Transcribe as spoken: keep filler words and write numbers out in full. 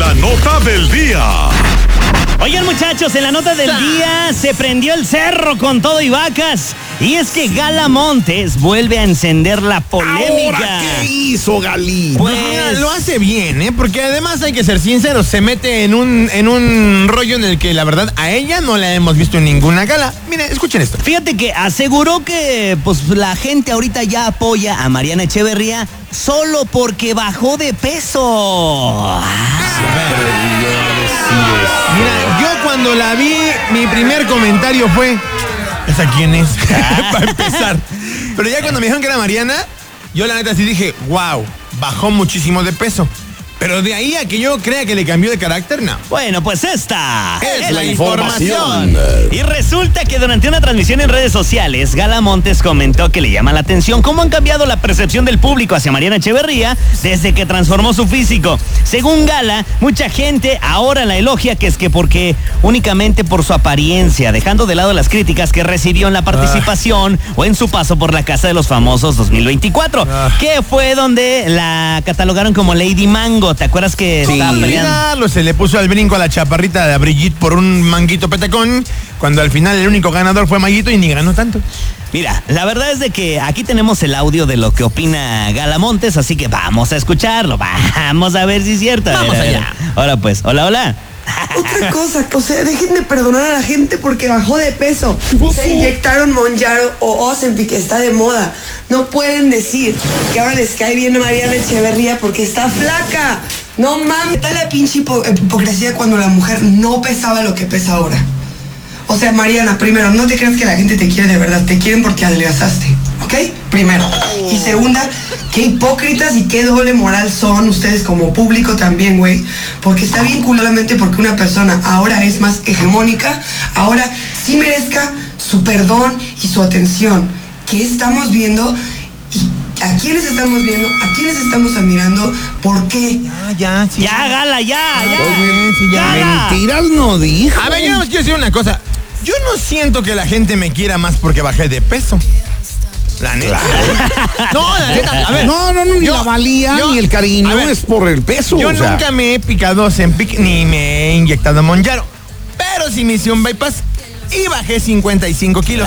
La nota del día. Oigan, muchachos, en la nota del día se prendió el cerro con todo y vacas. Y es que Gala Montes vuelve a encender la polémica. ¿Ahora qué hizo Gali? Pues No, lo hace bien, ¿eh? Porque además hay que ser sinceros, se mete en un, en un rollo en el que la verdad a ella no la hemos visto en ninguna gala. Miren, escuchen esto. fíjate que aseguró que pues la gente ahorita ya apoya a Mariana Echeverría solo porque bajó de peso. Mira, yo cuando la vi, mi primer comentario fue, ¿esa quién es? Para empezar. Pero ya cuando me dijeron que era Mariana, yo la neta sí dije, wow, bajó muchísimo de peso. Pero de ahí a que yo crea que le cambió de carácter, no. Bueno, pues esta Es la información. Y resulta que durante una transmisión en redes sociales, Gala Montes comentó que le llama la atención cómo han cambiado la percepción del público hacia Mariana Echeverría desde que transformó su físico. Según Gala, mucha gente ahora la elogia que es que porque únicamente por su apariencia, dejando de lado las críticas que recibió en la participación ah. o en su paso por la Casa de los Famosos dos mil veinticuatro, ah. que fue donde la catalogaron como Lady Mango. ¿Te acuerdas que Sí, estaba peleando? claro, se le puso al brinco a la chaparrita de Brigitte por un manguito petacón, cuando al final el único ganador fue Maguito y ni ganó tanto. Mira, la verdad es de que aquí tenemos el audio de lo que opina Gala Montes, así que vamos a escucharlo, vamos a ver si es cierto. A Vamos ver, a ver. allá. Ahora pues, hola, hola. Otra cosa, o sea, dejen de perdonar a la gente porque bajó de peso. Se inyectaron Monjaro o Ozempic, que está de moda. No pueden decir que ahora les cae bien a Mariana Echeverría porque está flaca. No mames, está la pinche hipo- hipocresía cuando la mujer no pesaba lo que pesa ahora. O sea, Mariana, primero, no te creas que la gente te quiere de verdad, te quieren porque adelgazaste, ¿ok? Primero. Y segunda, qué hipócritas y qué doble moral son ustedes como público también, güey. Porque está bien culturalmente porque una persona ahora es más hegemónica, ahora sí merezca su perdón y su atención. ¿Qué estamos viendo? ¿Y a quiénes estamos viendo? ¿A quiénes estamos admirando? ¿Por qué? Ah, ya, sí. Ya, Gala, ya, ya. Oye, sí, ya. Gala. Mentiras no dijo. A ver, yo nos quiero decir una cosa. Yo no siento que la gente me quiera más porque bajé de peso. La neta. No, la neta. A ver. No, no, no, ni yo- la valía yo- ni el cariño a ver, es por el peso. Yo o sea. nunca me he picado Ozempic ni me he inyectado Monjaro. Pero sí me hice un bypass y bajé cincuenta y cinco kilos.